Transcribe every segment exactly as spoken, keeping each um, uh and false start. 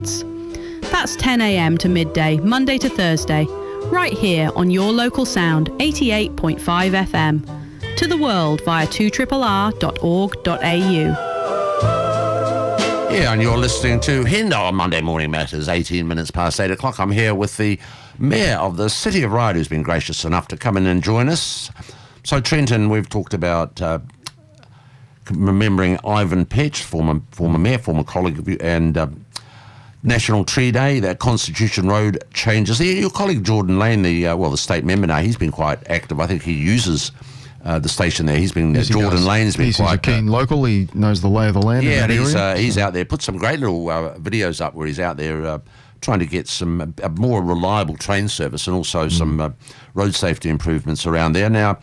That's ten a m to midday, Monday to Thursday, right here on your local sound, eighty-eight point five F M. To the world via two R R R dot org dot A U. Yeah, and you're listening to Hinder on Monday Morning Matters, eighteen minutes past eight o'clock. I'm here with the Mayor of the City of Ryde, who's been gracious enough to come in and join us. So, Trenton, we've talked about uh, remembering Ivan Petch, former former mayor, former colleague of you, and uh, National Tree Day, that Constitution Road changes. Your colleague Jordan Lane, the uh, well, the state member now, he's been quite active. I think he uses uh, the station there. He's been, yes, he Jordan does. Lane's been he's, quite... He's a keen uh, local. He knows the lay of the land yeah, in that he's, area. Uh, he's out there. Put some great little uh, videos up where he's out there uh, trying to get some a more reliable train service and also mm. some uh, road safety improvements around there. Now,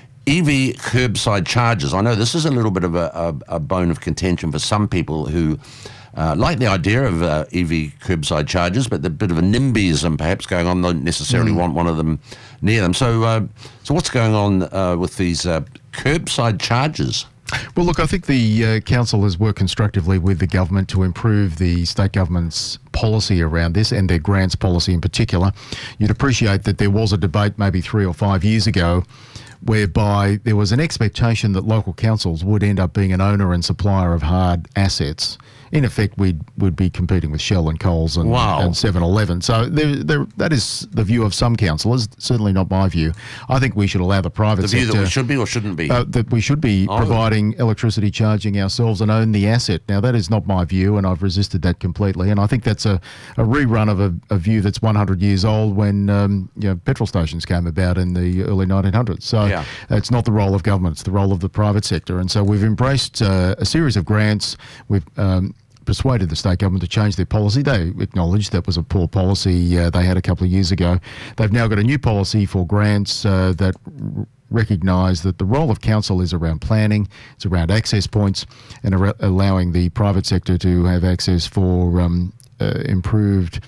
E V curbside charges. I know this is a little bit of a, a, a bone of contention for some people who uh, like the idea of uh, E V curbside charges, but the bit of a NIMBYism perhaps going on. They don't necessarily mm. want one of them near them. So, uh, so what's going on uh, with these uh, curbside charges? Well, look, I think the uh, council has worked constructively with the government to improve the state government's policy around this and their grants policy in particular. You'd appreciate that there was a debate maybe three or five years ago whereby there was an expectation that local councils would end up being an owner and supplier of hard assets. In effect, we'd would be competing with Shell and Coles and, wow. and seven eleven. So there, there, that is the view of some councillors, certainly not my view. I think we should allow the private the sector... The view that we should be or shouldn't be? Uh, that we should be oh. providing electricity charging ourselves and own the asset. Now, that is not my view, and I've resisted that completely. And I think that's a, a rerun of a, a view that's one hundred years old when um, you know, petrol stations came about in the early nineteen hundreds. So yeah. it's not the role of government, it's the role of the private sector. And so we've embraced uh, a series of grants. We've... Um, persuaded the state government to change their policy. They acknowledged that was a poor policy uh, they had a couple of years ago. They've now got a new policy for grants uh, that r- recognise that the role of council is around planning, it's around access points and ar- allowing the private sector to have access for um, uh, improved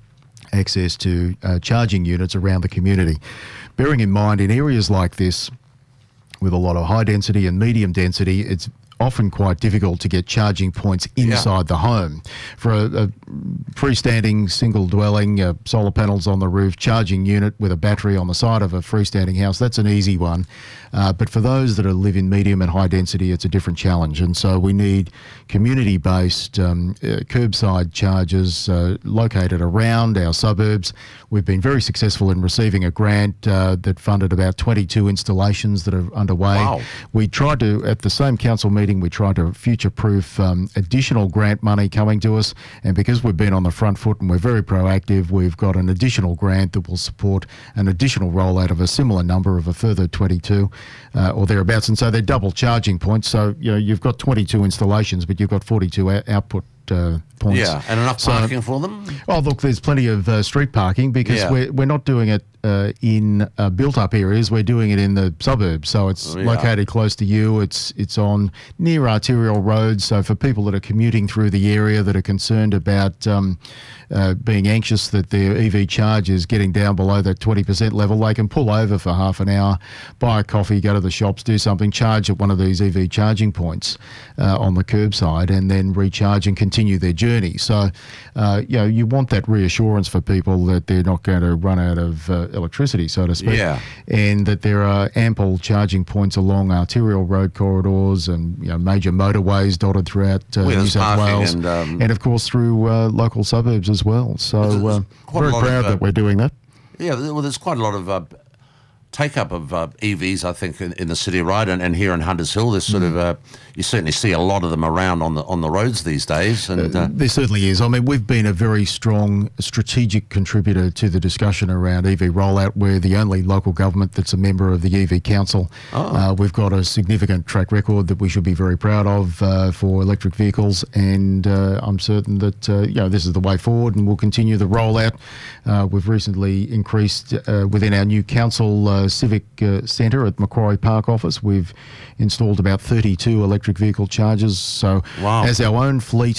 access to uh, charging units around the community. Bearing in mind, in areas like this, with a lot of high density and medium density, it's often quite difficult to get charging points inside yeah. the home. For a, a freestanding single dwelling, uh, solar panels on the roof, charging unit with a battery on the side of a freestanding house, that's an easy one. Uh, but for those that are live in medium and high density, it's a different challenge. And so we need community-based um, uh, curbside charges uh, located around our suburbs. We've been very successful in receiving a grant uh, that funded about twenty-two installations that are underway. Wow. We tried to, at the same council meeting, we tried to future-proof um, additional grant money coming to us, and because we've been on the front foot and we're very proactive, we've got an additional grant that will support an additional rollout of a similar number of a further twenty-two uh, or thereabouts. And so they're double charging points. So you know you've got twenty-two installations, but you've got forty-two out- output uh, points. Yeah, and enough parking so, for them? Oh, look, there's plenty of uh, street parking because yeah. we're, we're not doing it uh, in uh, built-up areas. We're doing it in the suburbs. So it's yeah. located close to you. It's it's on near arterial roads. So for people that are commuting through the area that are concerned about um, uh, being anxious that their E V charge is getting down below that twenty percent level, they can pull over for half an hour, buy a coffee, go to the shops, do something, charge at one of these E V charging points uh, on the curbside and then recharge and continue their journey. So, uh, you know, you want that reassurance for people that they're not going to run out of uh, electricity, so to speak, yeah. and that there are ample charging points along arterial road corridors and you know, major motorways dotted throughout uh, New South Wales and, um, and, of course, through uh, local suburbs as well. So, uh, very proud of, uh, that we're doing that. Yeah, well, there's quite a lot of uh, take-up of uh, E Vs, I think, in, in the city of Ryde and, and here in Hunters Hill. There's sort mm. of uh, you certainly see a lot of them around on the on the roads these days. And uh, uh, there certainly is. I mean, we've been a very strong strategic contributor to the discussion around E V rollout. We're the only local government that's a member of the E V Council. Oh. Uh, we've got a significant track record that we should be very proud of uh, for electric vehicles, and uh, I'm certain that uh, you know this is the way forward, and we'll continue the rollout. Uh, we've recently increased uh, within our new council uh, civic uh, centre at Macquarie Park office. We've installed about thirty-two electric vehicle chargers. So wow. as our own fleet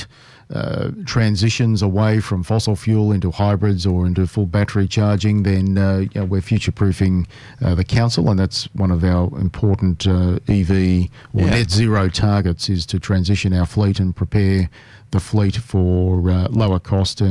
uh, transitions away from fossil fuel into hybrids or into full battery charging, then uh, you know, we're future-proofing uh, the council, and that's one of our important uh, E V or Yeah. net zero targets, is to transition our fleet and prepare the fleet for uh, lower cost